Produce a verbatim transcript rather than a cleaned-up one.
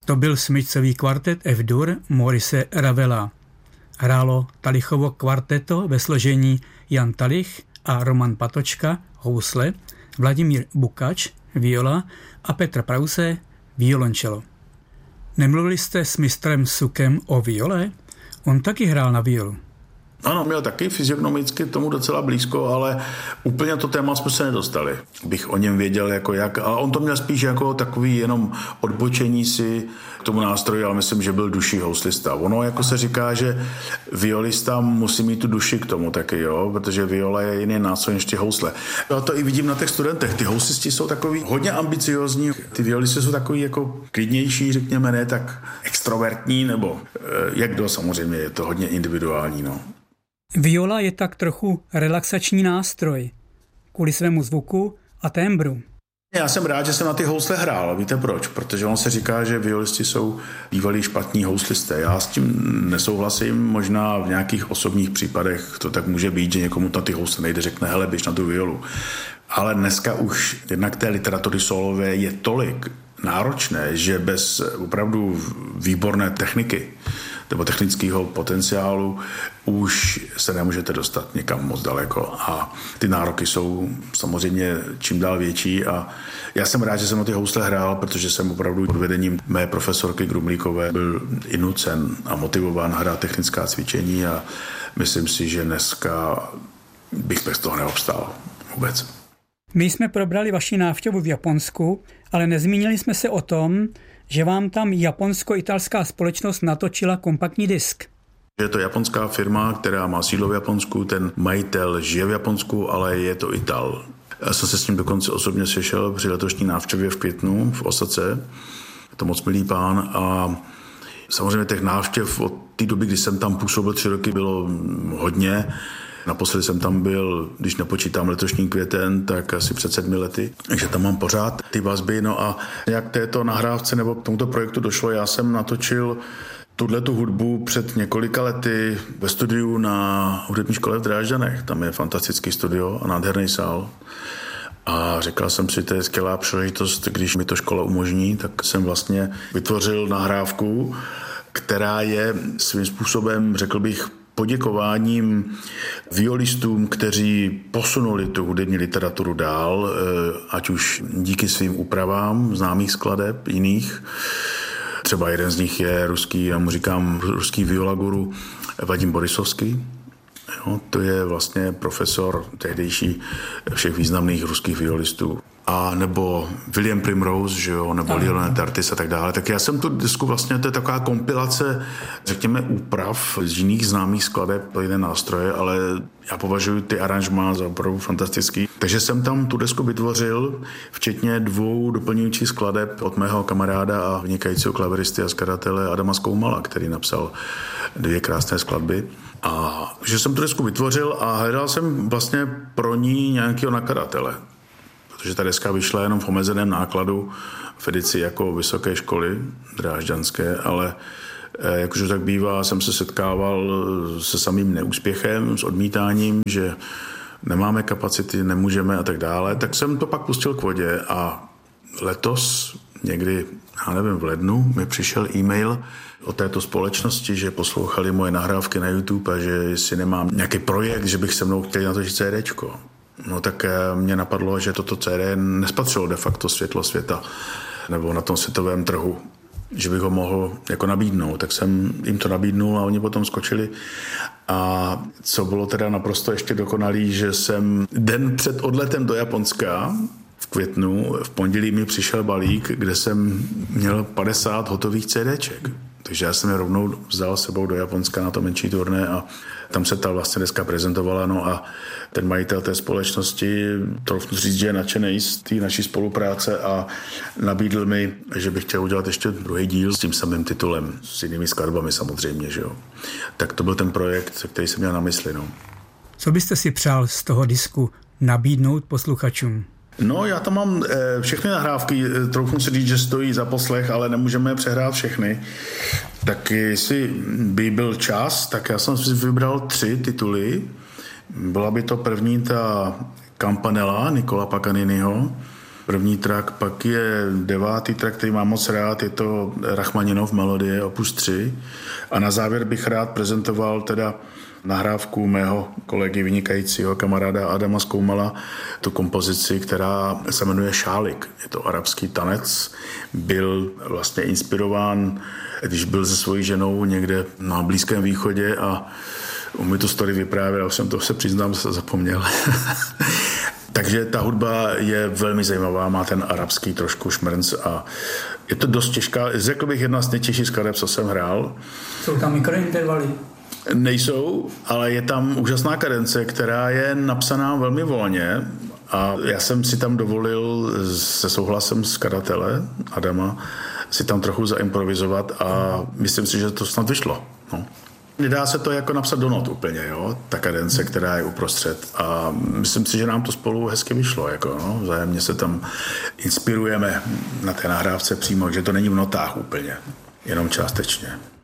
To byl smyčcový kvartet F-dur Maurice Ravela. Hrálo Talichovo kvarteto ve složení Jan Talich a Roman Patočka housle, Vladimír Bukač viola a Petr Prause violončelo. Nemluvili jste s mistrem Sukem o viole? On taky hrál na violu. Ano, měl taky fyziognomicky tomu docela blízko, ale úplně to téma jsme se nedostali. Bych o něm věděl jako jak, ale on to měl spíš jako takový jenom odbočení si k tomu nástroji, ale myslím, že byl duší houslista. Ono jako se říká, že violista musí mít tu duši k tomu taky, jo, protože viola je jiný nástroj než ty housle. Já to i vidím na těch studentech. Ty houslisti jsou takový hodně ambiciozní, ty violisti jsou takový jako klidnější, řekněme, ne tak extrovertní, nebo jak kdo, samozřejmě je to hodně individuální, no. Viola je tak trochu relaxační nástroj kvůli svému zvuku a tembru. Já jsem rád, že jsem na ty housle hrál. Víte proč? Protože on se říká, že violisti jsou bývalí špatní houslisté. Já s tím nesouhlasím. Možná v nějakých osobních případech to tak může být, že někomu na ty housle nejde, řekne, hele, běž na tu violu. Ale dneska už jednak té literatury solové je tolik náročné, že bez opravdu výborné techniky nebo technického potenciálu už se nemůžete dostat někam moc daleko a ty nároky jsou samozřejmě čím dál větší a já jsem rád, že jsem na ty housle hrál, protože jsem opravdu pod vedením mé profesorky Grumlíkové byl i nucen a motivován hrát technická cvičení a myslím si, že dneska bych bez toho neobstál vůbec. My jsme probrali vaši návštěvu v Japonsku, ale nezmínili jsme se o tom, že vám tam japonsko-italská společnost natočila kompaktní disk. Je to japonská firma, která má sídlo v Japonsku, ten majitel žije v Japonsku, ale je to Ital. Já jsem se s ním dokonce osobně sešel při letošní návštěvě v květnu v Osace. Je to moc milý pán a samozřejmě těch návštěv od té doby, kdy jsem tam působil tři roky, bylo hodně. Naposledy jsem tam byl, když nepočítám letošní květen, tak asi před sedmi lety, takže tam mám pořád ty vazby. No a jak této nahrávce nebo k tomuto projektu došlo, já jsem natočil tuhletu hudbu před několika lety ve studiu na hudební škole v Drážďanech. Tam je fantastický studio a nádherný sál. A říkal jsem si, to je skvělá příležitost, když mi to škola umožní, tak jsem vlastně vytvořil nahrávku, která je svým způsobem, řekl bych, poděkováním violistům, kteří posunuli tu hudební literaturu dál, ať už díky svým úpravám známých skladeb, jiných. Třeba jeden z nich je ruský, já mu říkám ruský violaguru Vadim Borisovský. Jo, to je vlastně profesor tehdejší všech významných ruských violistů. A nebo William Primrose, že jo, nebo Lionel Tartis a tak dále. Tak já jsem tu disku vlastně, to je taková kompilace, řekněme, úprav z jiných známých skladeb, to jiné nástroje, ale já považuji ty aranžmá za opravdu fantastický. Takže jsem tam tu desku vytvořil, včetně dvou doplňujících skladeb od mého kamaráda a vynikajícího klaveristy a skladatele Adama Skoumala, který napsal dvě krásné skladby. A že jsem tu desku vytvořil a hledal jsem vlastně pro ní nějakého nakladatele. Protože ta deska vyšla jenom v omezeném nákladu v edici jako vysoké školy drážďanské, ale jakože tak bývá, jsem se setkával se samým neúspěchem, s odmítáním, že nemáme kapacity, nemůžeme a tak dále, tak jsem to pak pustil k vodě a letos někdy, já nevím, v lednu mi přišel e-mail od této společnosti, že poslouchali moje nahrávky na YouTube a že jestli nemám nějaký projekt, že bych se mnou chtěl natočit CDčko. No tak mě napadlo, že toto C D nespatřilo de facto světlo světa nebo na tom světovém trhu, že bych ho mohl jako nabídnout. Tak jsem jim to nabídnul a oni potom skočili. A co bylo teda naprosto ještě dokonalý, že jsem den před odletem do Japonska v květnu, v pondělí mi přišel balík, kde jsem měl padesát hotových CDček. Takže já jsem je rovnou vzal sebou do Japonska na to menší turné a tam se ta vlastně deska prezentovala. No a ten majitel té společnosti, troufnu říct, že je nadšený z té naší spolupráce a nabídl mi, že bych chtěl udělat ještě druhý díl s tím samým titulem, s jinými skladbami samozřejmě, že jo. Tak to byl ten projekt, který jsem měl na mysli, no. Co byste si přál z toho disku nabídnout posluchačům? No, já tam mám e, všechny nahrávky, troufnu si říct, že stojí za poslech, ale nemůžeme je přehrát všechny. Tak jestli by byl čas, tak já jsem si vybral tři tituly. Byla by to první ta Campanella Nicola Paganiniho, první track, pak je devátý track, který mám moc rád, je to Rachmaninov melodie opus tři a na závěr bych rád prezentoval teda nahrávku mého kolegy vynikajícího kamaráda Adama Skoumala, tu kompozici, která se jmenuje Šálik. Je to arabský tanec, byl vlastně inspirován, když byl se svojí ženou někde na Blízkém východě a on mi tu story vyprávěl, já už jsem to se přiznám, se zapomněl. Takže ta hudba je velmi zajímavá, má ten arabský trošku šmrnc a je to dost těžká, řekl bych jedna z nejtěžších skladeb, co jsem hrál. Jsou tam mikrointervaly? Nejsou, ale je tam úžasná kadence, která je napsaná velmi volně a já jsem si tam dovolil se souhlasem skladatele Adama si tam trochu zaimprovizovat a myslím si, že to snad vyšlo. No. Nedá se to jako napsat do not úplně, jo? Ta kadence, která je uprostřed a myslím si, že nám to spolu hezky vyšlo, jako, no? Vzájemně se tam inspirujeme na té nahrávce přímo, že to není v notách úplně, jenom částečně.